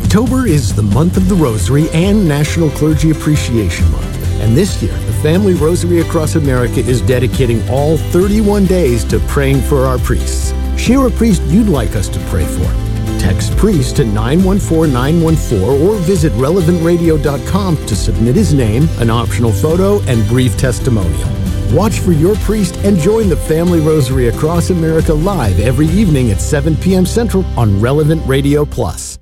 October is the month of the Rosary and National Clergy Appreciation Month. And this year, the Family Rosary Across America is dedicating all 31 days to praying for our priests. Share a priest you'd like us to pray for. Text priest to 914-914 or visit relevantradio.com to submit his name, an optional photo, and brief testimonial. Watch for your priest and join the Family Rosary Across America live every evening at 7 p.m. Central on Relevant Radio Plus.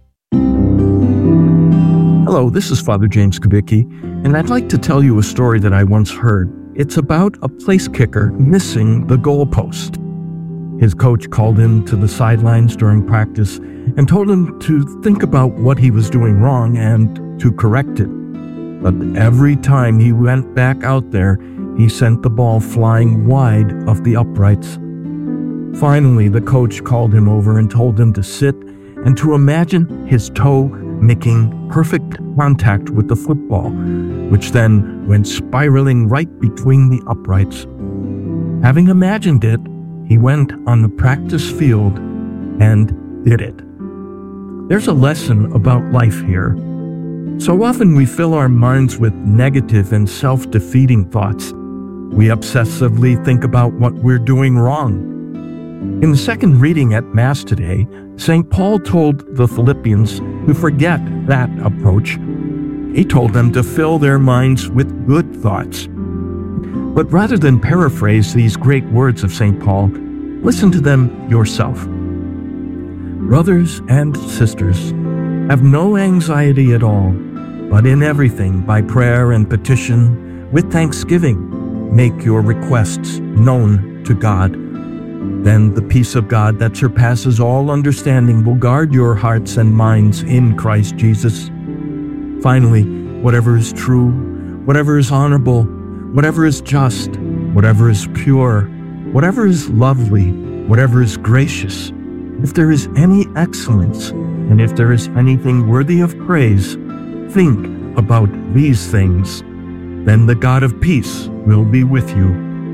Hello, this is Father James Kubicki, and I'd like to tell you a story that I once heard. It's about a place kicker missing the goalpost. His coach called him to the sidelines during practice and told him to think about what he was doing wrong and to correct it. But every time he went back out there, he sent the ball flying wide of the uprights. Finally, the coach called him over and told him to sit and to imagine his toe making perfect contact with the football, which then went spiraling right between the uprights. Having imagined it, he went on the practice field and did it. There's a lesson about life here. So often we fill our minds with negative and self-defeating thoughts. We obsessively think about what we're doing wrong. In the second reading at Mass today, St. Paul told the Philippians to forget that approach. He told them to fill their minds with good thoughts. But rather than paraphrase these great words of St. Paul, listen to them yourself. Brothers and sisters, have no anxiety at all, but in everything, by prayer and petition, with thanksgiving, make your requests known to God. Then the peace of God that surpasses all understanding will guard your hearts and minds in Christ Jesus. Finally, whatever is true, whatever is honorable, whatever is just, whatever is pure, whatever is lovely, whatever is gracious, if there is any excellence, and if there is anything worthy of praise, think about these things. Then the God of peace will be with you.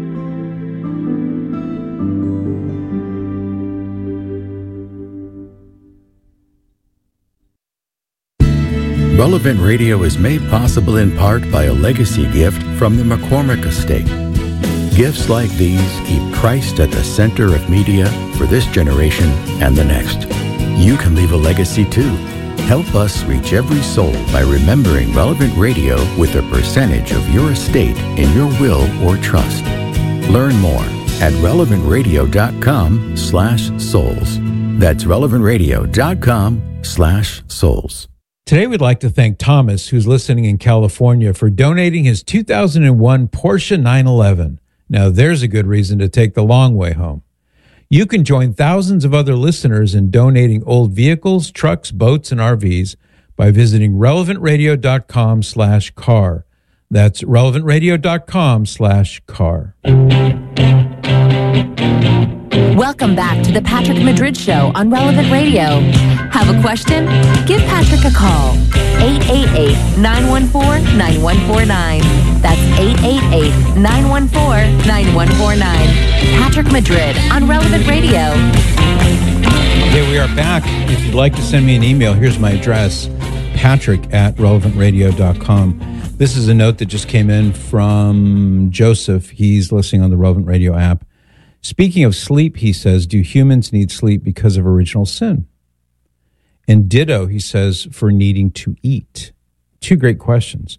Relevant Radio is made possible in part by a legacy gift from the McCormick Estate. Gifts like these keep Christ at the center of media for this generation and the next. You can leave a legacy too. Help us reach every soul by remembering Relevant Radio with a percentage of your estate in your will or trust. Learn more at relevantradio.com/souls. That's relevantradio.com/souls. Today we'd like to thank Thomas, who's listening in California, for donating his 2001 Porsche 911. Now there's a good reason to take the long way home. You can join thousands of other listeners in donating old vehicles, trucks, boats, and RVs by visiting relevantradio.com/car. That's relevantradio.com/car. Welcome back to the Patrick Madrid Show on Relevant Radio. Have a question? Give Patrick a call. 888-914-9149. That's 888-914-9149. Patrick Madrid on Relevant Radio. Okay, we are back. If you'd like to send me an email, here's my address, patrick@relevantradio.com. This is a note that just came in from Joseph. He's listening on the Relevant Radio app. Speaking of sleep, he says, do humans need sleep because of original sin? And ditto, he says, for needing to eat. Two great questions.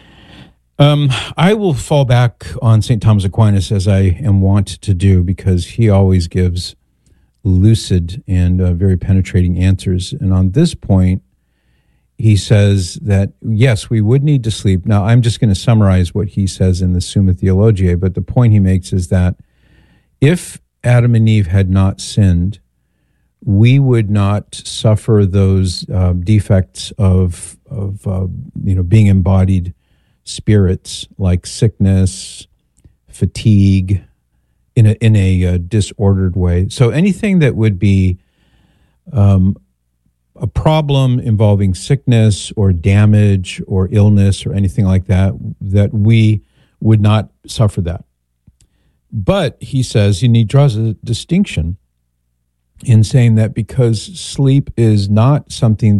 I will fall back on St. Thomas Aquinas, as I am wont to do, because he always gives lucid and very penetrating answers. And on this point, he says that, yes, we would need to sleep. Now, I'm just going to summarize what he says in the Summa Theologiae, but the point he makes is that if Adam and Eve had not sinned, we would not suffer those defects of being embodied spirits like sickness, fatigue, in a disordered way. So anything that would be a problem involving sickness or damage or illness or anything like that, that we would not suffer that. But he says, and he draws a distinction in saying that because sleep is not something that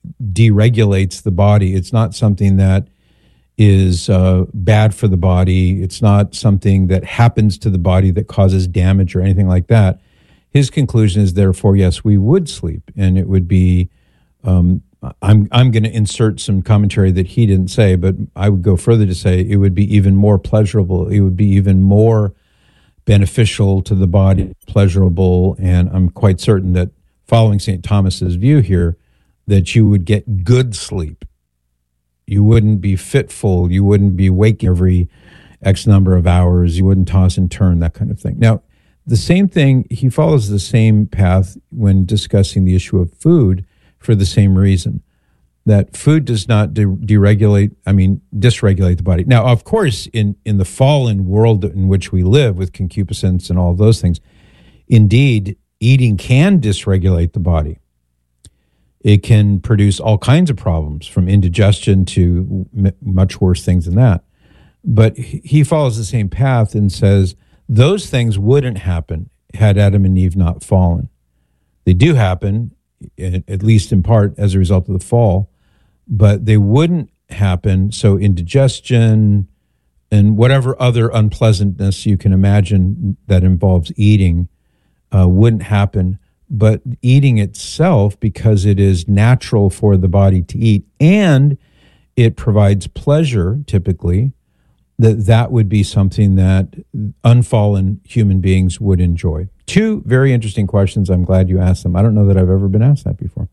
deregulates the body. It's not something that is bad for the body. It's not something that happens to the body that causes damage or anything like that. His conclusion is, therefore, yes, we would sleep, and it would be. I'm going to insert some commentary that he didn't say, but I would go further to say it would be even more pleasurable. It would be even more beneficial to the body, pleasurable, and I'm quite certain that following St. Thomas's view here, that you would get good sleep. You wouldn't be fitful. You wouldn't be waking every X number of hours. You wouldn't toss and turn, that kind of thing. Now, the same thing, he follows the same path when discussing the issue of food for the same reason, that food does not dysregulate the body. Now, of course, in the fallen world in which we live with concupiscence and all those things, indeed, eating can dysregulate the body. It can produce all kinds of problems, from indigestion to much worse things than that. But he follows the same path and says those things wouldn't happen had Adam and Eve not fallen. They do happen, at least in part, as a result of the fall, but they wouldn't happen. So indigestion and whatever other unpleasantness you can imagine that involves eating wouldn't happen. But eating itself, because it is natural for the body to eat and it provides pleasure, typically, that would be something that unfallen human beings would enjoy. Two very interesting questions. I'm glad you asked them. I don't know that I've ever been asked that before.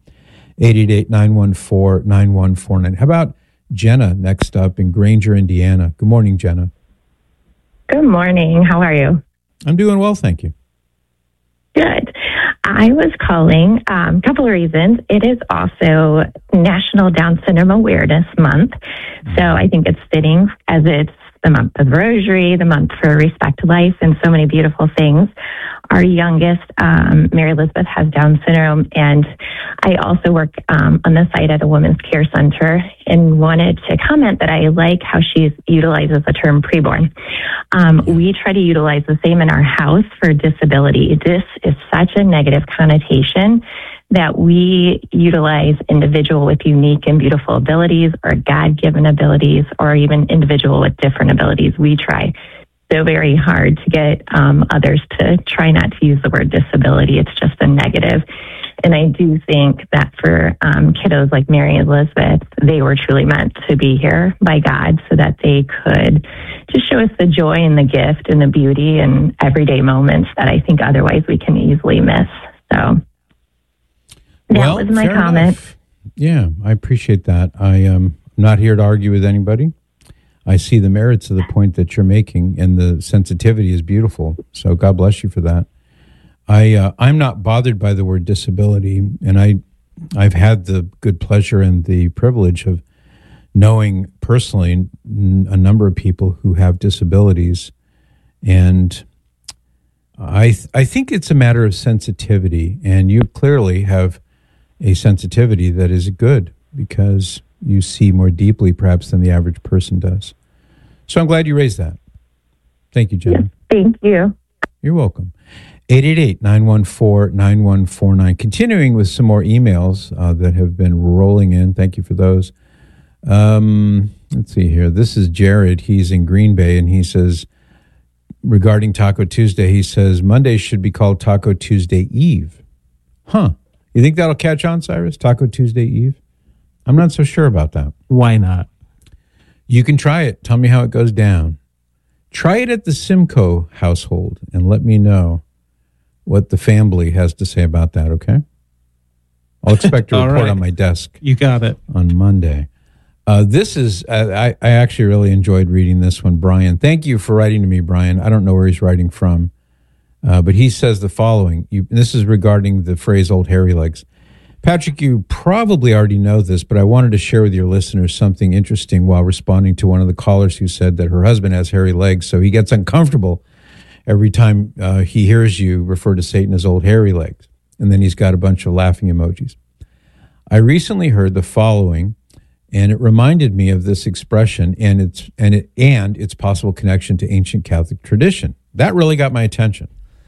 888-914-9149. How about Jenna next up in Granger, Indiana? Good morning, Jenna. Good morning. How are you? I'm doing well, thank you. Good. I was calling a couple of reasons. It is also National Down Syndrome Awareness Month. So I think it's fitting, as it's the month of the Rosary, the month for Respect to Life, and so many beautiful things. Our youngest, Mary Elizabeth, has Down syndrome, and I also work on the site at a women's care center, and wanted to comment that I like how she utilizes the term preborn. We try to utilize the same in our house for disability. This is such a negative connotation that we utilize individual with unique and beautiful abilities, or God-given abilities, or even individual with different abilities. We try so very hard to get others to try not to use the word disability. It's just a negative. And I do think that for kiddos like Mary Elizabeth, they were truly meant to be here by God so that they could just show us the joy and the gift and the beauty and everyday moments that I think otherwise we can easily miss. So that was my comment. Enough. Yeah, I appreciate that. I am not here to argue with anybody. I see the merits of the point that you're making, and the sensitivity is beautiful. So God bless you for that. I'm not bothered by the word disability, and I've had the good pleasure and the privilege of knowing personally a number of people who have disabilities, and I think it's a matter of sensitivity, and you clearly have a sensitivity that is good because you see more deeply perhaps than the average person does. So I'm glad you raised that. Thank you, Jen. Yes, thank you. You're welcome. 888-914-9149. Continuing with some more emails that have been rolling in. Thank you for those. Let's see here. This is Jared. He's in Green Bay, and he says, regarding Taco Tuesday, he says, Monday should be called Taco Tuesday Eve. Huh. You think that'll catch on, Cyrus? Taco Tuesday Eve? I'm not so sure about that. Why not? You can try it. Tell me how it goes down. Try it at the Simcoe household and let me know what the family has to say about that, okay? I'll expect a report on my desk. You got it. On Monday. This is, I actually really enjoyed reading this one, Brian. Thank you for writing to me, Brian. I don't know where he's writing from, but he says the following. This is regarding the phrase old hairy legs. Patrick, you probably already know this, but I wanted to share with your listeners something interesting while responding to one of the callers who said that her husband has hairy legs, so he gets uncomfortable every time he hears you refer to Satan as old hairy legs. And then he's got a bunch of laughing emojis. I recently heard the following, and it reminded me of this expression and its possible connection to ancient Catholic tradition. That really got my attention.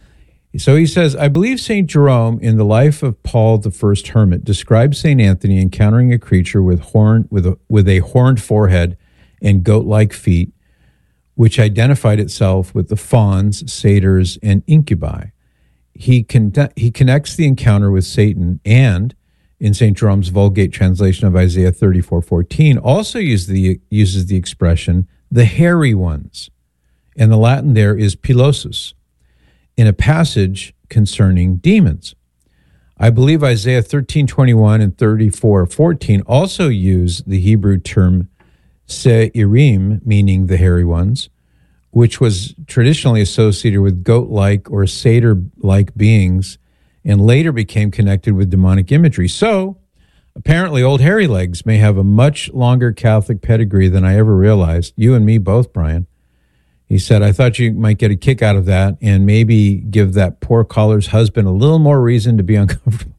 So he says, I believe St. Jerome in the life of Paul the First Hermit describes St. Anthony encountering a creature with a horned forehead and goat-like feet, which identified itself with the fauns, satyrs, and incubi. He connects the encounter with Satan and, in St. Jerome's Vulgate translation of Isaiah 34:14, also uses the expression, the hairy ones. And the Latin there is pilosus, in a passage concerning demons. I believe Isaiah 13:21 and 34:14 also use the Hebrew term se'irim, meaning the hairy ones, which was traditionally associated with goat-like or satyr-like beings and later became connected with demonic imagery. So, apparently, old hairy legs may have a much longer Catholic pedigree than I ever realized. You and me both, Brian. He said, I thought you might get a kick out of that and maybe give that poor caller's husband a little more reason to be uncomfortable.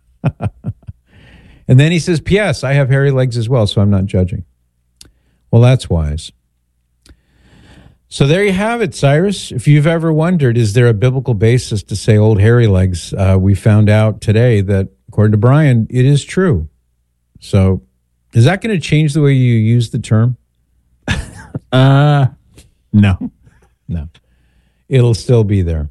And then he says, P.S., I have hairy legs as well, so I'm not judging. Well, that's wise. So there you have it, Cyrus. If you've ever wondered, is there a biblical basis to say old hairy legs? We found out today that, according to Brian, it is true. So is that going to change the way you use the term? No. It'll still be there.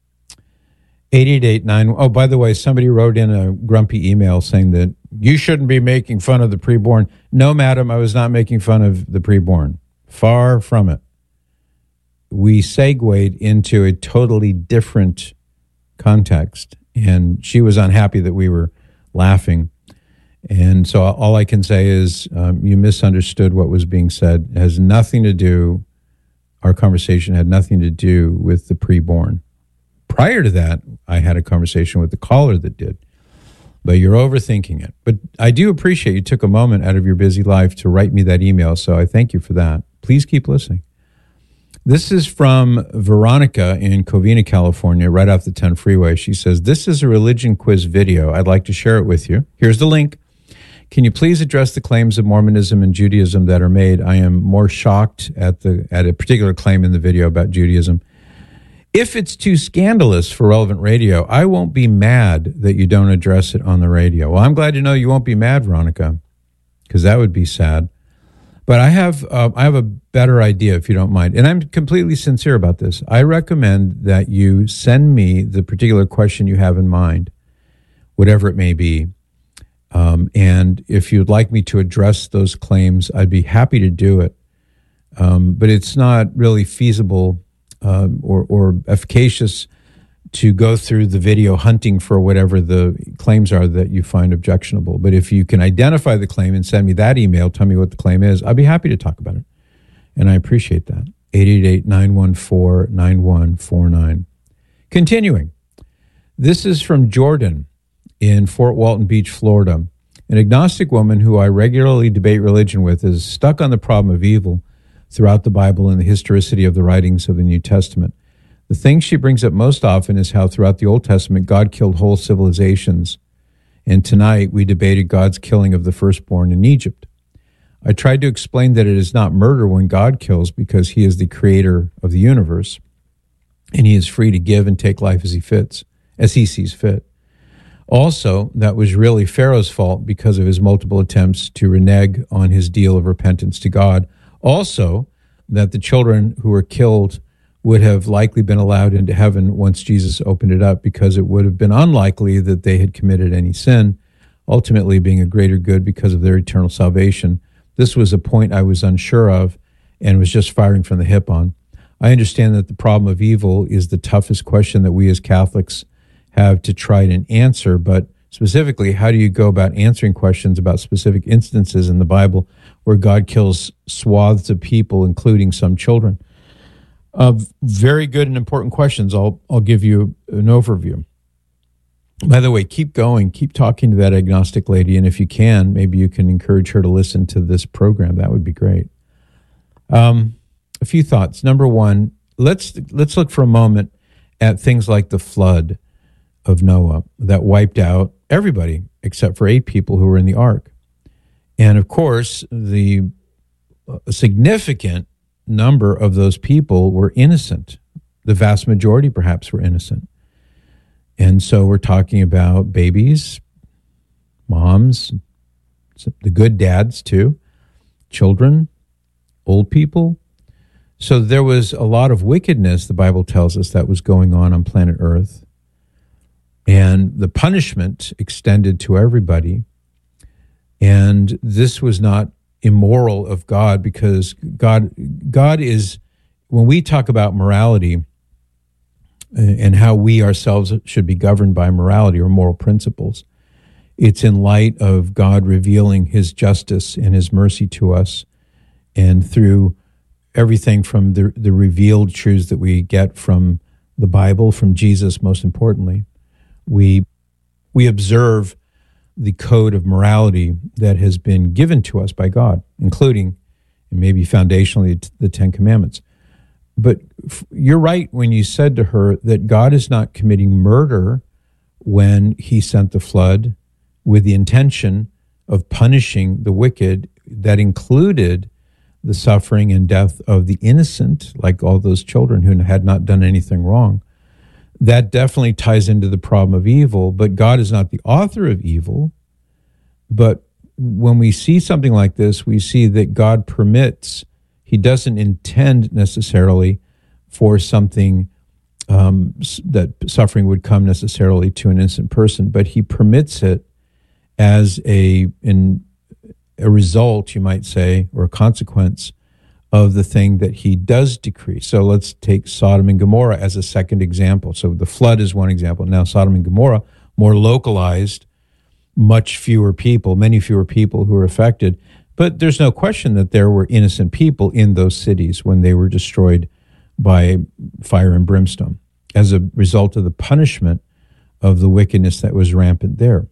888-9. Oh, by the way, somebody wrote in a grumpy email saying that you shouldn't be making fun of the preborn. No, madam, I was not making fun of the preborn. Far from it. We segued into a totally different context, and she was unhappy that we were laughing. And so all I can say is you misunderstood what was being said. It has nothing to do, our conversation had nothing to do with the preborn. Prior to that, I had a conversation with the caller that did. But you're overthinking it. But I do appreciate you took a moment out of your busy life to write me that email, so I thank you for that. Please keep listening. This is from Veronica in Covina, California, right off the 10 freeway. She says, this is a religion quiz video. I'd like to share it with you. Here's the link. Can you please address the claims of Mormonism and Judaism that are made? I am more shocked at a particular claim in the video about Judaism. If it's too scandalous for Relevant Radio, I won't be mad that you don't address it on the radio. Well, I'm glad to know you won't be mad, Veronica, because that would be sad. But I have a better idea, if you don't mind. And I'm completely sincere about this. I recommend that you send me the particular question you have in mind, whatever it may be. And if you'd like me to address those claims, I'd be happy to do it. But it's not really feasible or efficacious to go through the video hunting for whatever the claims are that you find objectionable. But if you can identify the claim and send me that email, tell me what the claim is, I'd be happy to talk about it. And I appreciate that. 888-914-9149. Continuing. This is from Jordan in Fort Walton Beach, Florida. An agnostic woman who I regularly debate religion with is stuck on the problem of evil throughout the Bible and the historicity of the writings of the New Testament. The thing she brings up most often is how throughout the Old Testament, God killed whole civilizations. And tonight we debated God's killing of the firstborn in Egypt. I tried to explain that it is not murder when God kills because he is the creator of the universe and he is free to give and take life as he sees fit. Also, that was really Pharaoh's fault because of his multiple attempts to renege on his deal of repentance to God. Also, that the children who were killed would have likely been allowed into heaven once Jesus opened it up because it would have been unlikely that they had committed any sin, ultimately being a greater good because of their eternal salvation. This was a point I was unsure of and was just firing from the hip on. I understand that the problem of evil is the toughest question that we as Catholics have to try and answer, but specifically, how do you go about answering questions about specific instances in the Bible where God kills swaths of people, including some children? Very good and important questions. I'll give you an overview. By the way, keep going. Keep talking to that agnostic lady, and if you can, maybe you can encourage her to listen to this program. That would be great. A few thoughts. Number one, let's look for a moment at things like the flood of Noah that wiped out everybody except for 8 people who were in the ark. And of course, the significant number of those people were innocent. The vast majority perhaps were innocent. And so we're talking about babies, moms, the good dads too, children, old people. So there was a lot of wickedness, the Bible tells us, that was going on planet Earth. And the punishment extended to everybody. And this was not immoral of God, because God is, when we talk about morality and how we ourselves should be governed by morality or moral principles, it's in light of God revealing his justice and his mercy to us, and through everything from the revealed truths that we get from the Bible, from Jesus most importantly. We observe the code of morality that has been given to us by God, including, and maybe foundationally, the Ten Commandments. But you're right when you said to her that God is not committing murder when he sent the flood with the intention of punishing the wicked. That included the suffering and death of the innocent, like all those children who had not done anything wrong. That definitely ties into the problem of evil, but God is not the author of evil. But when we see something like this, we see that God permits. He doesn't intend necessarily for something that suffering would come necessarily to an innocent person, but he permits it as a result, you might say, or a consequence of the thing that he does decree. So let's take Sodom and Gomorrah as a second example. So the flood is one example. Now Sodom and Gomorrah, more localized, many fewer people who were affected. But there's no question that there were innocent people in those cities when they were destroyed by fire and brimstone as a result of the punishment of the wickedness that was rampant there.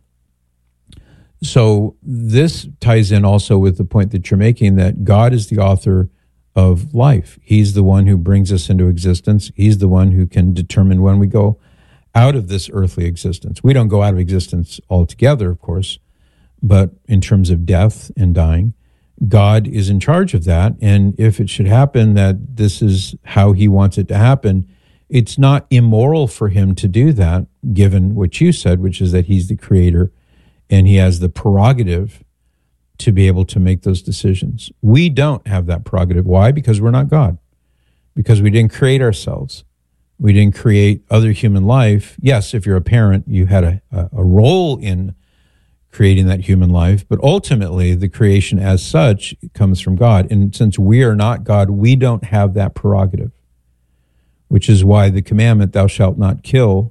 So this ties in also with the point that you're making, that God is the author of life. He's the one who brings us into existence. He's the one who can determine when we go out of this earthly existence. We don't go out of existence altogether, of course, but in terms of death and dying, God is in charge of that. And if it should happen that this is how he wants it to happen, it's not immoral for him to do that, given what you said, which is that he's the creator and he has the prerogative to be able to make those decisions. We don't have that prerogative. Why? Because we're not God. Because we didn't create ourselves. We didn't create other human life. Yes, if you're a parent, you had a role in creating that human life, but ultimately the creation as such comes from God. And since we are not God, we don't have that prerogative, which is why the commandment, thou shalt not kill,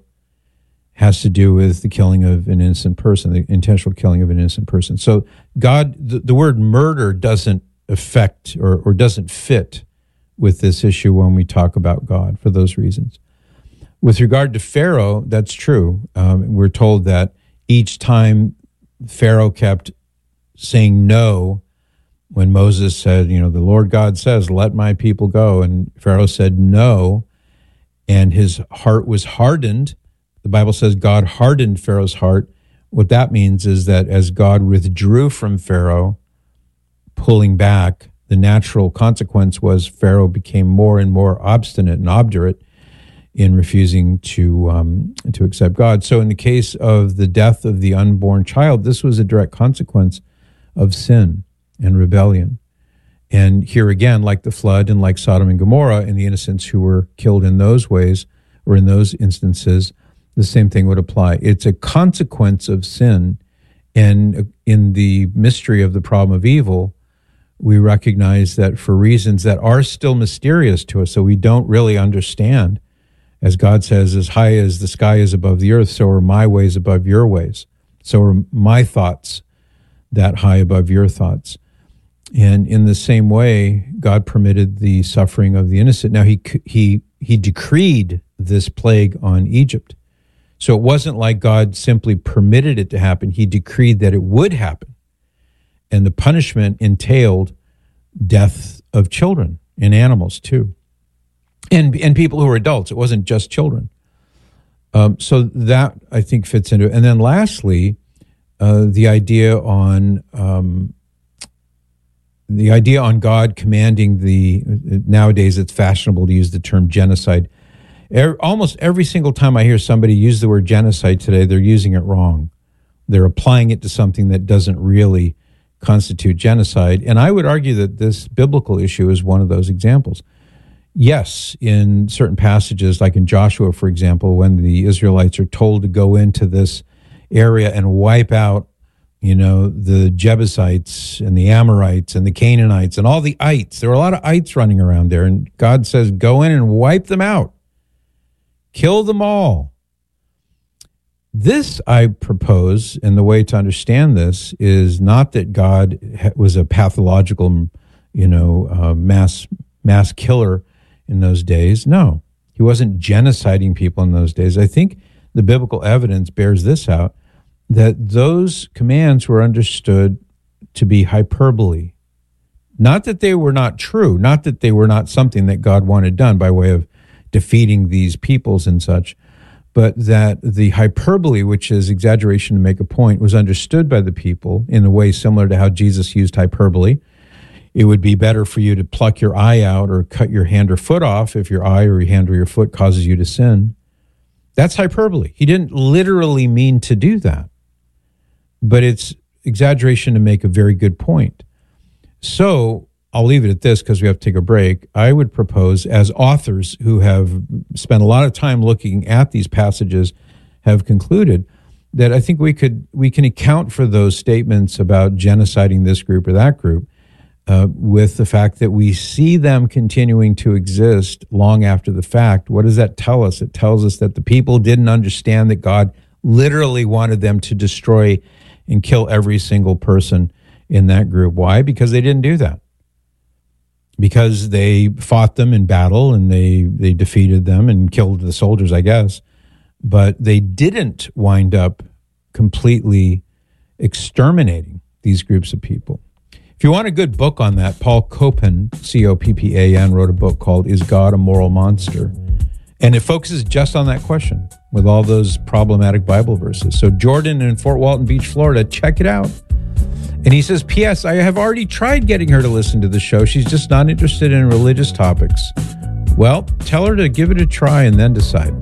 has to do with the killing of an innocent person, the intentional killing of an innocent person. So God, the word murder doesn't affect or doesn't fit with this issue when we talk about God for those reasons. With regard to Pharaoh, that's true. We're told that each time Pharaoh kept saying no, when Moses said, the Lord God says, let my people go, and Pharaoh said no, and his heart was hardened. The Bible says God hardened Pharaoh's heart. What that means is that as God withdrew from Pharaoh, pulling back, the natural consequence was Pharaoh became more and more obstinate and obdurate in refusing to accept God. So in the case of the death of the unborn child, this was a direct consequence of sin and rebellion. And here again, like the flood and like Sodom and Gomorrah and the innocents who were killed in those ways or in those instances, the same thing would apply. It's a consequence of sin. And in the mystery of the problem of evil, we recognize that for reasons that are still mysterious to us, so we don't really understand, as God says, as high as the sky is above the earth, so are my ways above your ways. So are my thoughts that high above your thoughts. And in the same way, God permitted the suffering of the innocent. Now, he decreed this plague on Egypt. So it wasn't like God simply permitted it to happen. He decreed that it would happen. And the punishment entailed death of children and animals too. And people who are adults. It wasn't just children. So that, I think, fits into it. And then lastly, the idea on God commanding nowadays it's fashionable to use the term genocide. Almost every single time I hear somebody use the word genocide today, they're using it wrong. They're applying it to something that doesn't really constitute genocide. And I would argue that this biblical issue is one of those examples. Yes, in certain passages, like in Joshua, for example, when the Israelites are told to go into this area and wipe out, the Jebusites and the Amorites and the Canaanites and all the ites. There were a lot of ites running around there. And God says, go in and wipe them out. Kill them all. This, I propose, and the way to understand this is not that God was a pathological, mass killer in those days. No, he wasn't genociding people in those days. I think the biblical evidence bears this out, that those commands were understood to be hyperbole. Not that they were not true, not that they were not something that God wanted done by way of defeating these peoples and such, but that the hyperbole, which is exaggeration to make a point, was understood by the people in a way similar to how Jesus used hyperbole. It would be better for you to pluck your eye out or cut your hand or foot off if your eye or your hand or your foot causes you to sin. That's hyperbole. He didn't literally mean to do that, but it's exaggeration to make a very good point. So I'll leave it at this because we have to take a break. I would propose, as authors who have spent a lot of time looking at these passages have concluded, that I think we can account for those statements about genociding this group or that group with the fact that we see them continuing to exist long after the fact. What does that tell us? It tells us that the people didn't understand that God literally wanted them to destroy and kill every single person in that group. Why? Because they didn't do that. Because they fought them in battle and they defeated them and killed the soldiers, I guess. But they didn't wind up completely exterminating these groups of people. If you want a good book on that, Paul Copan, Coppan, wrote a book called Is God a Moral Monster? And it focuses just on that question with all those problematic Bible verses. So Jordan in Fort Walton Beach, Florida, check it out. And he says, P.S., I have already tried getting her to listen to the show. She's just not interested in religious topics. Well, tell her to give it a try and then decide.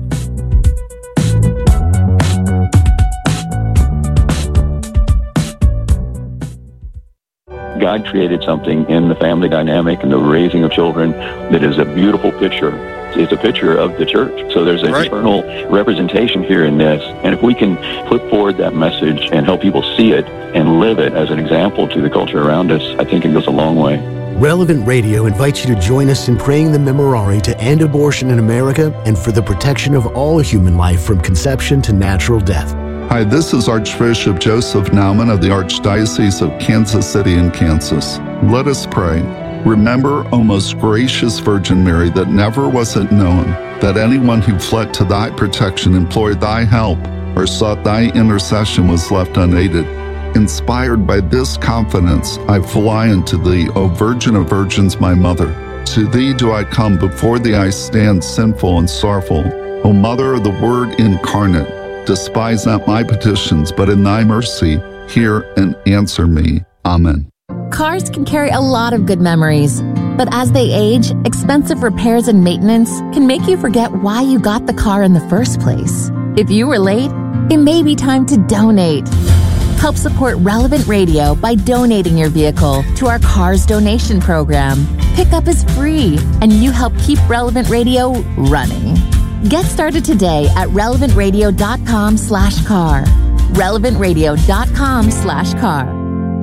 God created something in the family dynamic and the raising of children that is a beautiful picture. It's a picture of the church. So there's an eternal representation here in this. And if we can put forward that message and help people see it and live it as an example to the culture around us, I think it goes a long way. Relevant Radio invites you to join us in praying the Memorare to end abortion in America and for the protection of all human life from conception to natural death. Hi, this is Archbishop Joseph Naumann of the Archdiocese of Kansas City in Kansas. Let us pray. Remember, O most gracious Virgin Mary, that never was it known that anyone who fled to thy protection, implored thy help, or sought thy intercession was left unaided. Inspired by this confidence, I fly unto thee, O Virgin of Virgins, my Mother. To thee do I come, before thee I stand sinful and sorrowful. O Mother of the Word incarnate, despise not my petitions, but in thy mercy, hear and answer me. Amen. Cars can carry a lot of good memories, but as they age, expensive repairs and maintenance can make you forget why you got the car in the first place. If you were late, it may be time to donate. Help support Relevant Radio by donating your vehicle to our Cars donation program. Pickup is free, and you help keep Relevant Radio running. Get started today at relevantradio.com/car. relevantradio.com/car.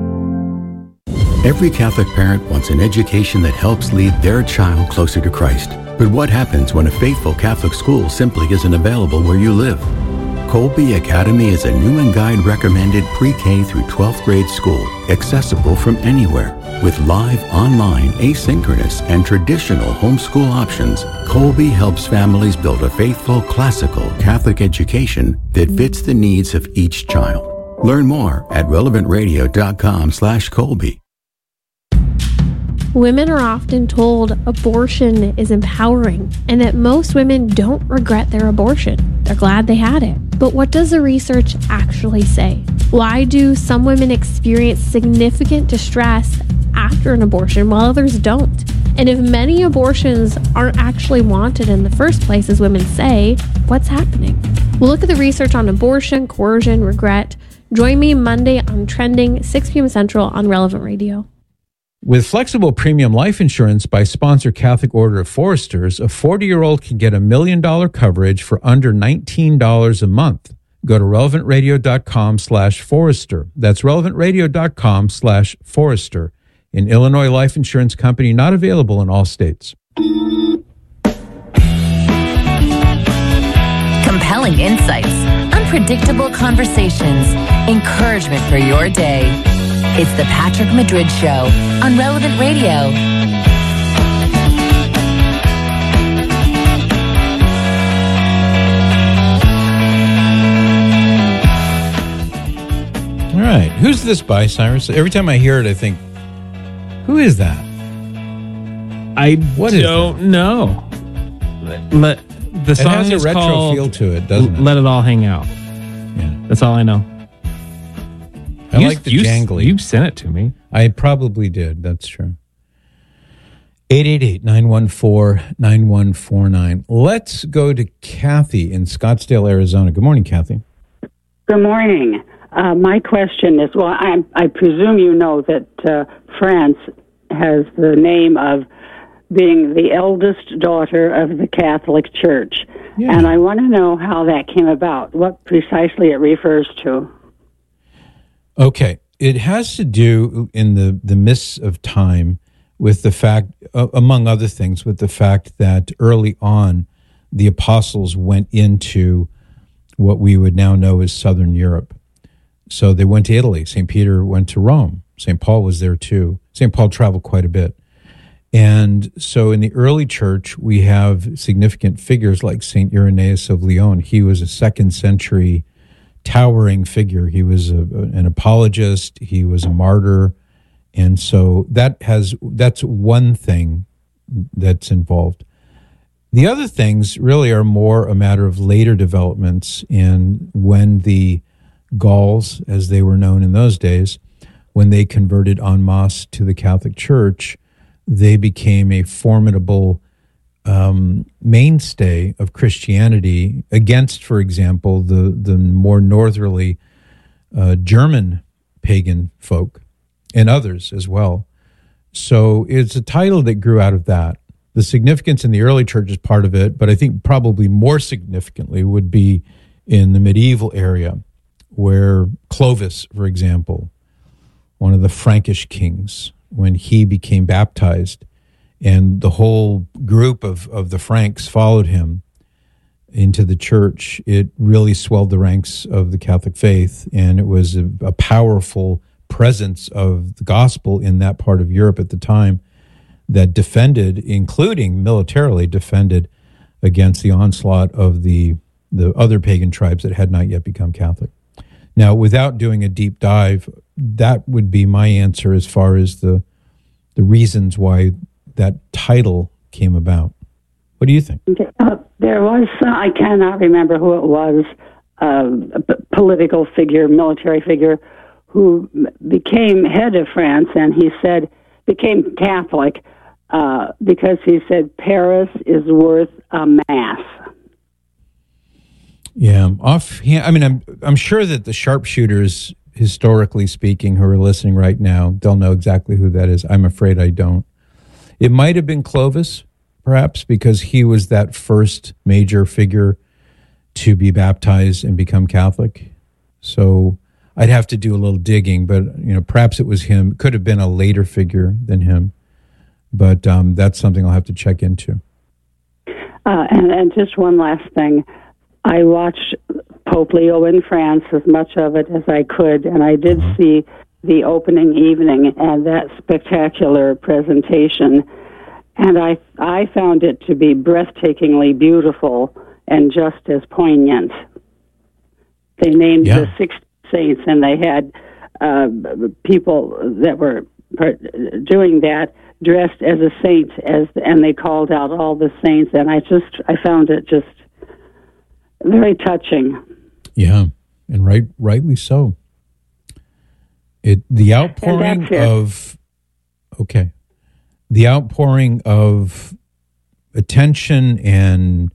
Every Catholic parent wants an education that helps lead their child closer to Christ. But what happens when a faithful Catholic school simply isn't available where you live? Colby Academy is a Newman Guide recommended pre-K through 12th grade school, accessible from anywhere. With live, online, asynchronous, and traditional homeschool options, Colby helps families build a faithful, classical Catholic education that fits the needs of each child. Learn more at relevantradio.com/Colby. Women are often told abortion is empowering and that most women don't regret their abortion. They're glad they had it. But what does the research actually say? Why do some women experience significant distress after an abortion while others don't? And if many abortions aren't actually wanted in the first place, as women say, what's happening? We'll look at the research on abortion, coercion, regret. Join me Monday on Trending, 6 p.m. Central on Relevant Radio. With flexible premium life insurance by sponsor Catholic Order of Foresters, a 40-year-old can get $1 million coverage for under $19 a month. Go to relevantradio.com/Forester. That's relevantradio.com/Forester. An Illinois life insurance company not available in all states. Compelling insights, unpredictable conversations, encouragement for your day. It's the Patrick Madrid Show on Relevant Radio. All right. Who's this by, Cyrus? Every time I hear it, I think, who is that? I don't know. The song has a is retro called feel to it, doesn't it? Let It All Hang Out. Yeah. That's all I know. I like the jangly. You sent it to me. I probably did. That's true. 888-914-9149. Let's go to Kathy in Scottsdale, Arizona. Good morning, Kathy. Good morning. My question is, well, I presume you know that France has the name of being the eldest daughter of the Catholic Church. Yeah. And I want to know how that came about, what precisely it refers to. Okay. It has to do in the mists of time with the fact, among other things, with the fact that early on the apostles went into what we would now know as Southern Europe. So they went to Italy. St. Peter went to Rome. St. Paul was there too. St. Paul traveled quite a bit. And so in the early church, we have significant figures like St. Irenaeus of Lyon. He was a 2nd century towering figure. He was an apologist. He was a martyr. And so that's one thing that's involved. The other things really are more a matter of later developments, and when the Gauls, as they were known in those days, when they converted en masse to the Catholic Church, they became a formidable mainstay of Christianity against, for example, the more northerly German pagan folk and others as well. So it's a title that grew out of that. The significance in the early church is part of it, but I think probably more significantly would be in the medieval area, where Clovis, for example, one of the Frankish kings, when he became baptized and the whole group of the Franks followed him into the church, it really swelled the ranks of the Catholic faith, and it was a powerful presence of the gospel in that part of Europe at the time that defended, including militarily defended, against the onslaught of the other pagan tribes that had not yet become Catholic. Now, without doing a deep dive, that would be my answer as far as the reasons why that title came about. What do you think? There was, I cannot remember who it was, a political figure, military figure, who became head of France, and he said, became Catholic, because he said Paris is worth a mass. Yeah, offhand, I mean, I'm sure that the sharpshooters, historically speaking, who are listening right now, they'll know exactly who that is. I'm afraid I don't. It might have been Clovis, perhaps, because he was that first major figure to be baptized and become Catholic. So I'd have to do a little digging, but perhaps it was him. Could have been a later figure than him, but that's something I'll have to check into. And just one last thing. I watched Pope Leo in France, as much of it as I could, and I did see the opening evening and that spectacular presentation, and I found it to be breathtakingly beautiful and just as poignant. They named the 60 saints, and they had people that were doing that dressed as a saint, and they called out all the saints, and I found it just very touching. Yeah, and rightly so. The outpouring of the outpouring of attention and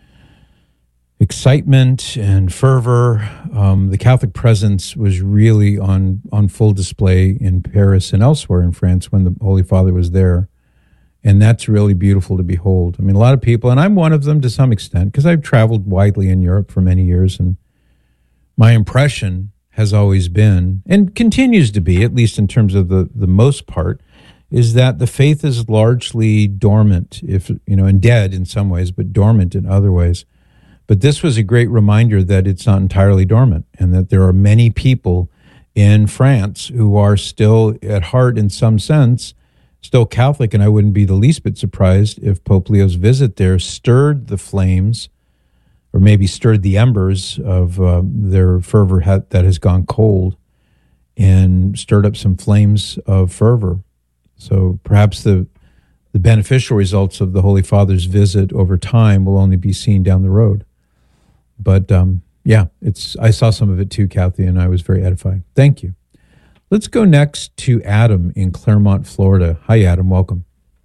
excitement and fervor, the Catholic presence was really on full display in Paris and elsewhere in France when the Holy Father was there. And that's really beautiful to behold. I mean, a lot of people, and I'm one of them to some extent, because I've traveled widely in Europe for many years, and my impression has always been, and continues to be, at least in terms of the most part, is that the faith is largely dormant, and dead in some ways, but dormant in other ways. But this was a great reminder that it's not entirely dormant, and that there are many people in France who are still at heart, in some sense, still Catholic. And I wouldn't be the least bit surprised if Pope Leo's visit there stirred the flames, or maybe stirred the embers of their fervor that has gone cold, and stirred up some flames of fervor. So perhaps the beneficial results of the Holy Father's visit over time will only be seen down the road. But I saw some of it too, Kathy, and I was very edified. Thank you. Let's go next to Adam in Claremont, Florida. Hi, Adam. Welcome.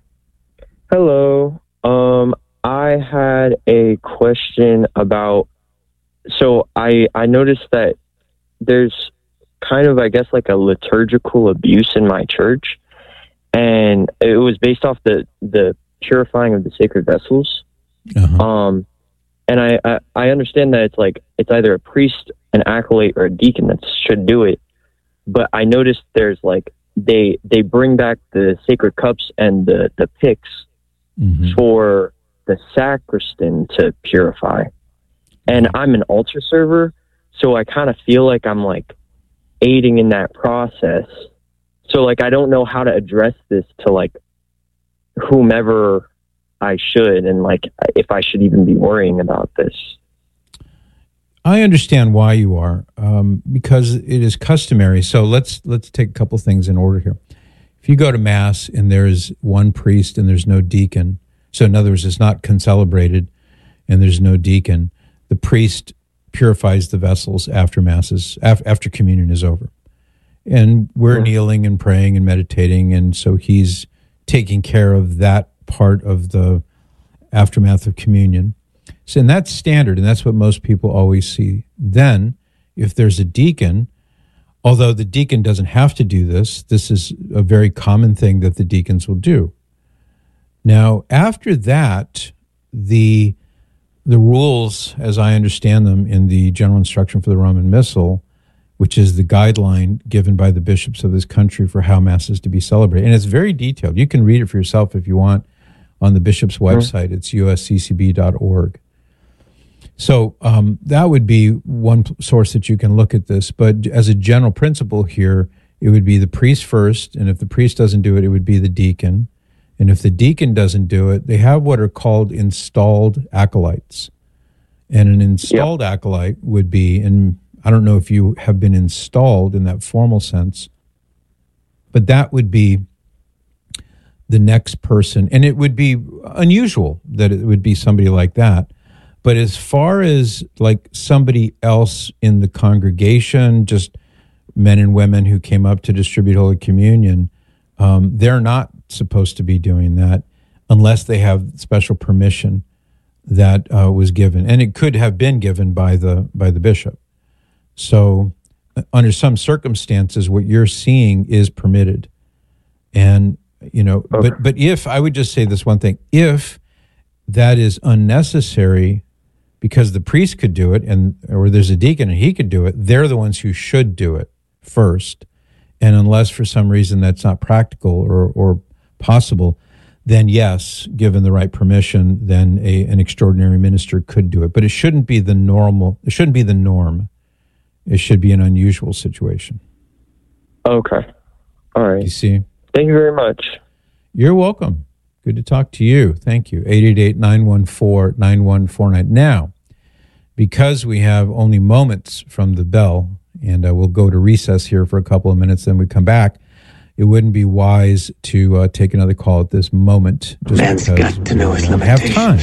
Hello. I had a question about, so I noticed that there's kind of, I guess, like a liturgical abuse in my church, and it was based off the purifying of the sacred vessels. Uh-huh. And I understand that it's either a priest, an acolyte, or a deacon that should do it. But I noticed there's they bring back the sacred cups and the pyx for the sacristan to purify. And I'm an altar server, so I kind of feel like I'm aiding in that process. So I don't know how to address this to whomever I should, and if I should even be worrying about this. I understand why you are, because it is customary. So let's take a couple things in order here. If you go to Mass and there's one priest and there's no deacon, so in other words, it's not concelebrated and there's no deacon, the priest purifies the vessels after Masses, after communion is over. And we're kneeling and praying and meditating, and so he's taking care of that part of the aftermath of communion. So, and that's standard, and that's what most people always see. Then, if there's a deacon, although the deacon doesn't have to do this, this is a very common thing that the deacons will do. Now, after that, the rules, as I understand them in the General Instruction for the Roman Missal, which is the guideline given by the bishops of this country for how Mass is to be celebrated, and it's very detailed. You can read it for yourself if you want on the bishop's website. It's usccb.org. So that would be one source that you can look at this. But as a general principle here, it would be the priest first, and if the priest doesn't do it, it would be the deacon. And if the deacon doesn't do it, they have what are called installed acolytes. And an installed acolyte would be, and I don't know if you have been installed in that formal sense, but that would be the next person. And it would be unusual that it would be somebody like that. But as far as somebody else in the congregation, just men and women who came up to distribute Holy Communion, they're not supposed to be doing that unless they have special permission that was given. And it could have been given by the bishop. So under some circumstances, what you're seeing is permitted. And, but if, I would just say this one thing, if that is unnecessary because the priest could do it, or there's a deacon and he could do it, they're the ones who should do it first. And unless for some reason that's not practical or possible, then yes, given the right permission, then an extraordinary minister could do it. But it shouldn't be the normal. It shouldn't be the norm. It should be an unusual situation. Okay. All right. You see? Thank you very much. You're welcome. Good to talk to you. Thank you. 888-914-9149. Now, because we have only moments from the bell, and we'll go to recess here for a couple of minutes, then we come back, it wouldn't be wise to take another call at this moment. Just Man's got to know his Have limitations. time.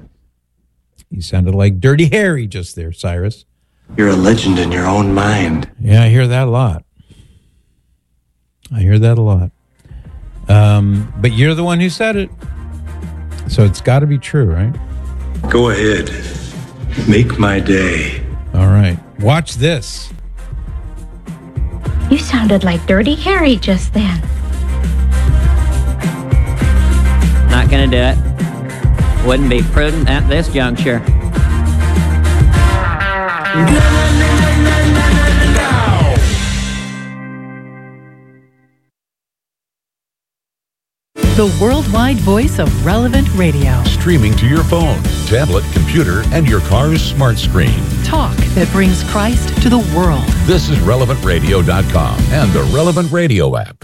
You sounded like Dirty Harry just there, Cyrus. You're a legend in your own mind. Yeah, I hear that a lot. But you're the one who said it. So it's got to be true, right? Go ahead. Make my day. All right. Watch this. You sounded like Dirty Harry just then. Not gonna do it. Wouldn't be prudent at this juncture. The worldwide voice of Relevant Radio. Streaming to your phone, tablet, computer, and your car's smart screen. Talk that brings Christ to the world. This is RelevantRadio.com and the Relevant Radio app.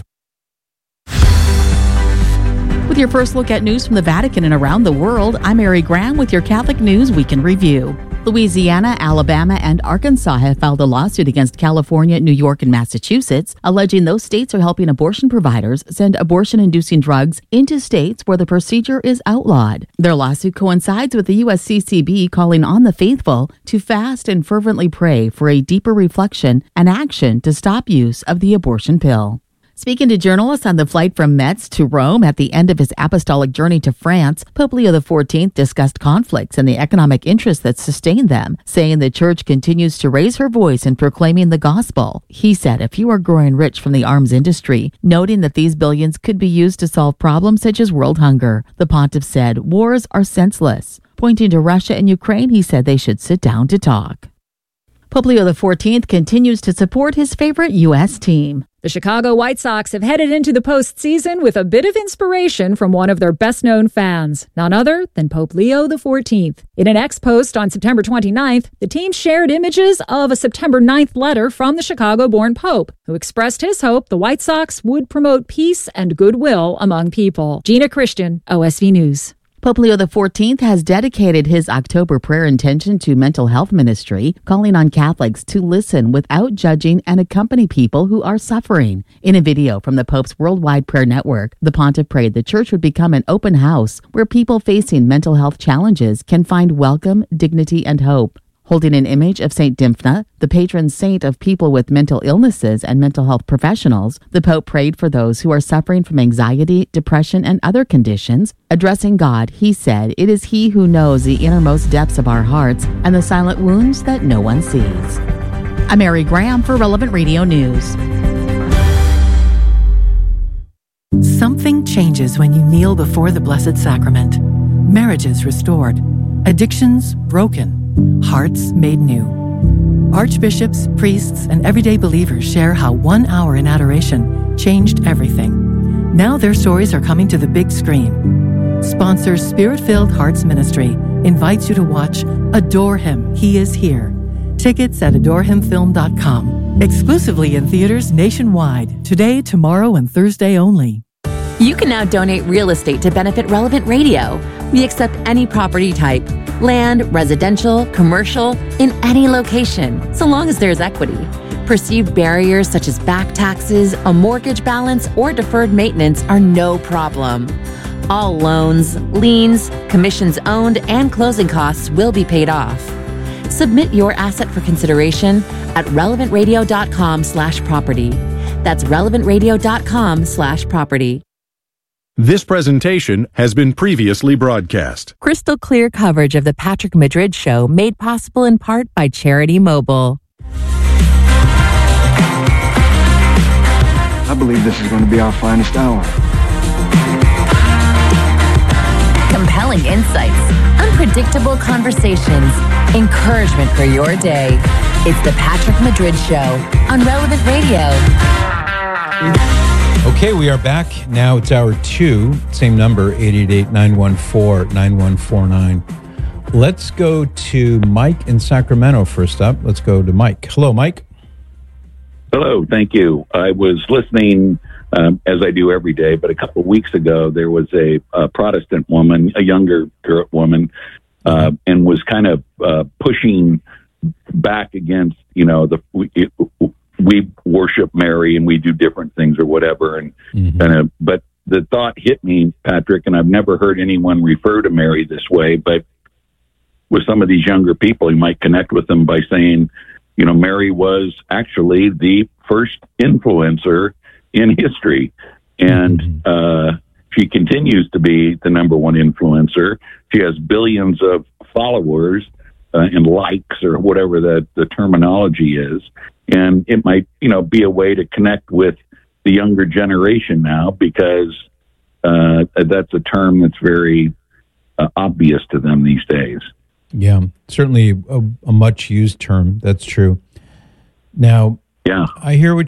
With your first look at news from the Vatican and around the world, I'm Mary Graham with your Catholic News Weekend Review. Louisiana, Alabama, and Arkansas have filed a lawsuit against California, New York, and Massachusetts, alleging those states are helping abortion providers send abortion-inducing drugs into states where the procedure is outlawed. Their lawsuit coincides with the USCCB calling on the faithful to fast and fervently pray for a deeper reflection and action to stop use of the abortion pill. Speaking to journalists on the flight from Metz to Rome at the end of his apostolic journey to France, Pope Leo XIV discussed conflicts and the economic interests that sustain them, saying the church continues to raise her voice in proclaiming the gospel. He said a few are growing rich from the arms industry, noting that these billions could be used to solve problems such as world hunger. The pontiff said wars are senseless. Pointing to Russia and Ukraine, he said they should sit down to talk. Pope Leo XIV continues to support his favorite U.S. team. The Chicago White Sox have headed into the postseason with a bit of inspiration from one of their best-known fans, none other than Pope Leo XIV. In an X post on September 29th, the team shared images of a September 9th letter from the Chicago-born Pope, who expressed his hope the White Sox would promote peace and goodwill among people. Gina Christian, OSV News. Pope Leo XIV has dedicated his October prayer intention to mental health ministry, calling on Catholics to listen without judging and accompany people who are suffering. In a video from the Pope's Worldwide Prayer Network, the pontiff prayed the church would become an open house where people facing mental health challenges can find welcome, dignity, and hope. Holding an image of St. Dymphna, the patron saint of people with mental illnesses and mental health professionals, the Pope prayed for those who are suffering from anxiety, depression, and other conditions. Addressing God, he said, "It is He who knows the innermost depths of our hearts and the silent wounds that no one sees." I'm Mary Graham for Relevant Radio News. Something changes when you kneel before the Blessed Sacrament. Marriages restored, addictions broken, hearts made new. Archbishops, priests, and everyday believers share how 1 hour in adoration changed everything. Now their stories are coming to the big screen. Sponsor Spirit-Filled Hearts Ministry invites you to watch Adore Him, He is Here. Tickets at adorehimfilm.com. Exclusively in theaters nationwide. Today, tomorrow, and Thursday only. You can now donate real estate to benefit Relevant Radio. We accept any property type, land, residential, commercial, in any location, so long as there's equity. Perceived barriers such as back taxes, a mortgage balance, or deferred maintenance are no problem. All loans, liens, commissions owned, and closing costs will be paid off. Submit your asset for consideration at relevantradio.com/property. That's relevantradio.com/property. This presentation has been previously broadcast. Crystal clear coverage of the Patrick Madrid Show made possible in part by Charity Mobile. I believe this is going to be our finest hour. Compelling insights, unpredictable conversations, encouragement for your day. It's the Patrick Madrid Show on Relevant Radio. Okay, we are back. Now it's hour 2. Same number, 888-914-9149. Let's go to Mike in Sacramento first up. Let's go to Mike. Hello, Mike. Hello, thank you. I was listening, as I do every day, but a couple of weeks ago, there was a Protestant woman, a younger woman, and was kind of pushing back against, we worship Mary and we do different things or whatever. And but the thought hit me, Patrick, and I've never heard anyone refer to Mary this way, but with some of these younger people, you might connect with them by saying, Mary was actually the first influencer in history. And she continues to be the number one influencer. She has billions of followers and likes, or whatever the terminology is. And it might, be a way to connect with the younger generation now, because that's a term that's very obvious to them these days. Yeah, certainly a much used term. That's true. Now, yeah, I hear what